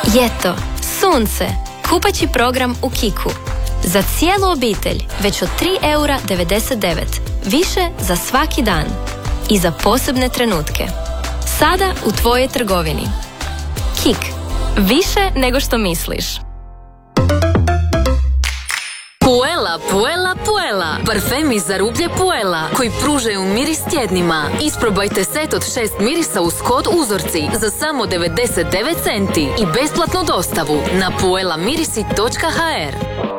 Ljeto, sunce, kupaći program u Kiku. Za cijelu obitelj već od 3,99 €. Više za svaki dan. I za posebne trenutke. Sada u tvojoj trgovini. Kik. Više nego što misliš. Puela, Puela, Puela. Parfemi za rublje Puela, koji pružaju miris tjednima. Isprobajte set od 6 mirisa uz kod uzorci za samo 99 centi i besplatnu dostavu na puelamirisi.hr.